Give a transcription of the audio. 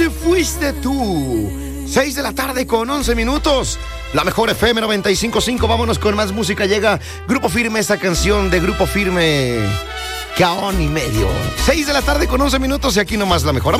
se fuiste tú. 6 de la tarde con 11 minutos. La mejor FM 95.5. Vámonos con más música. Llega Grupo Firme, esa canción de Grupo Firme. Caón y medio. 6 de la tarde con 11 minutos y aquí nomás la mejor.